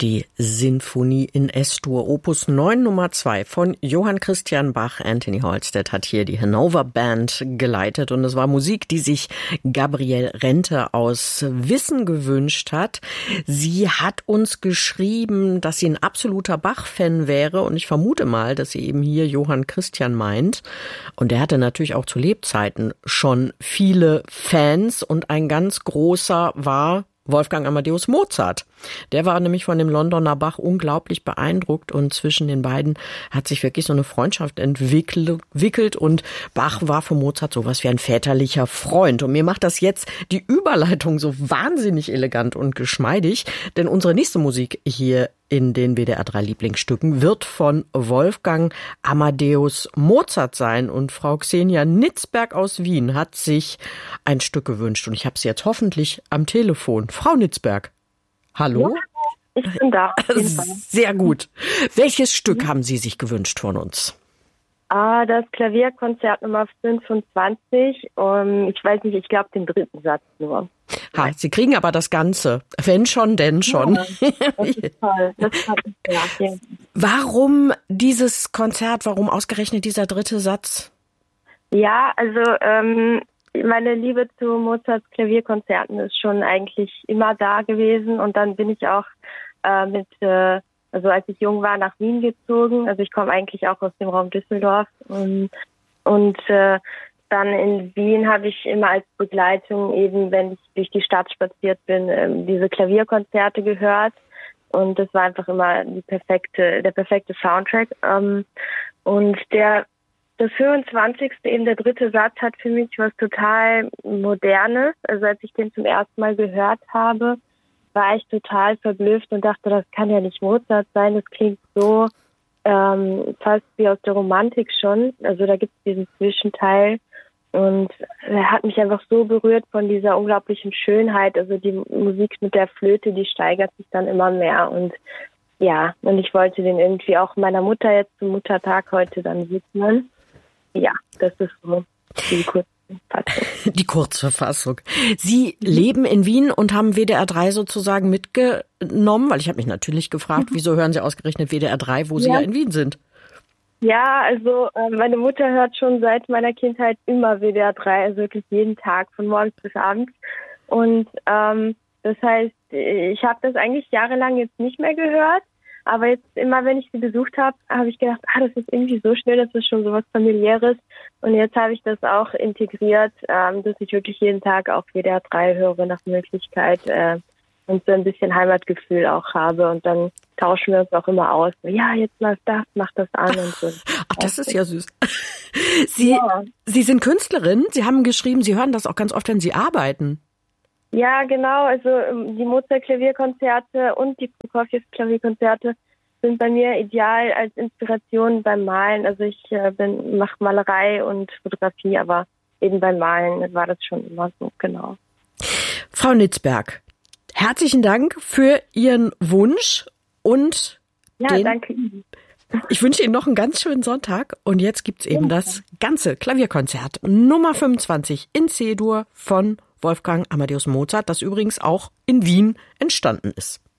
Die Sinfonie in S-Dur, Opus 9 Nummer 2 von Johann Christian Bach. Anthony Halstead hat hier die Hannover Band geleitet und es war Musik, die sich Gabrielle Rente aus Wissen gewünscht hat. Sie hat uns geschrieben, dass sie ein absoluter Bach-Fan wäre und ich vermute mal, dass sie eben hier Johann Christian meint. Und er hatte natürlich auch zu Lebzeiten schon viele Fans und ein ganz großer war Wolfgang Amadeus Mozart. Der war nämlich von dem Londoner Bach unglaublich beeindruckt und zwischen den beiden hat sich wirklich so eine Freundschaft entwickelt und Bach war für Mozart sowas wie ein väterlicher Freund. Und mir macht das jetzt die Überleitung so wahnsinnig elegant und geschmeidig, denn unsere nächste Musik hier in den WDR 3 Lieblingsstücken wird von Wolfgang Amadeus Mozart sein und Frau Xenia Nitzberg aus Wien hat sich ein Stück gewünscht und ich habe sie jetzt hoffentlich am Telefon. Frau Nitzberg, hallo? Ja, ich bin da. Sehr gut. Welches Stück haben Sie sich gewünscht von uns? Das Klavierkonzert Nummer 25. Ich weiß nicht, ich glaube den dritten Satz nur. Sie kriegen aber das Ganze. Wenn schon, denn schon. Ja, das ist toll. Das ja. Warum dieses Konzert? Warum ausgerechnet dieser dritte Satz? Ja, also meine Liebe zu Mozarts Klavierkonzerten ist schon eigentlich immer da gewesen. Und dann bin ich auch also als ich jung war, nach Wien gezogen. Also ich komme eigentlich auch aus dem Raum Düsseldorf. Und dann in Wien habe ich immer als Begleitung eben, wenn ich durch die Stadt spaziert bin, diese Klavierkonzerte gehört. Und das war einfach immer der perfekte Soundtrack. Und der 25. eben der dritte Satz hat für mich was total Modernes. Also als ich den zum ersten Mal gehört habe, war ich total verblüfft und dachte, das kann ja nicht Mozart sein. Das klingt so fast wie aus der Romantik schon. Also da gibt es diesen Zwischenteil. Und er hat mich einfach so berührt von dieser unglaublichen Schönheit. Also die Musik mit der Flöte, die steigert sich dann immer mehr. Und ja, und ich wollte den irgendwie auch meiner Mutter jetzt zum Muttertag heute dann widmen. Ja, das ist so die kurze Fassung. Die kurze Fassung. Sie leben in Wien und haben WDR 3 sozusagen mitgenommen, weil ich habe mich natürlich gefragt, wieso hören Sie ausgerechnet WDR 3, wo Sie ja in Wien sind? Ja, also meine Mutter hört schon seit meiner Kindheit immer WDR 3, also wirklich jeden Tag, von morgens bis abends. Und das heißt, ich habe das eigentlich jahrelang jetzt nicht mehr gehört. Aber jetzt immer, wenn ich sie besucht habe, habe ich gedacht, das ist irgendwie so schnell, das ist schon so was Familiäres. Und jetzt habe ich das auch integriert, dass ich wirklich jeden Tag auch WDR 3 höre nach Möglichkeit und so ein bisschen Heimatgefühl auch habe. Und dann tauschen wir uns auch immer aus. Ja, jetzt läuft das, mach das an und so. Ach, das ist ja süß. Sie sind Künstlerin. Sie haben geschrieben, Sie hören das auch ganz oft, wenn Sie arbeiten. Ja, genau. Also die Mozart-Klavierkonzerte und die Prokofjew-Klavierkonzerte sind bei mir ideal als Inspiration beim Malen. Also ich mache Malerei und Fotografie, aber eben beim Malen war das schon immer so, genau. Frau Nitzberg, herzlichen Dank für Ihren Wunsch und danke Ihnen. Ich wünsche Ihnen noch einen ganz schönen Sonntag und jetzt gibt's eben das ganze Klavierkonzert Nummer 25 in C-Dur von Wolfgang Amadeus Mozart, das übrigens auch in Wien entstanden ist.